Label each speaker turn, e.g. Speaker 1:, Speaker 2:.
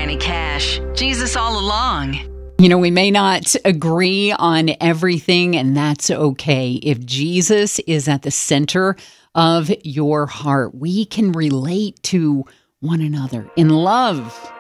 Speaker 1: Johnny Cash. Jesus all along.
Speaker 2: You know, we may not agree on everything, and that's okay. If Jesus is at the center of your heart, we can relate to one another in love.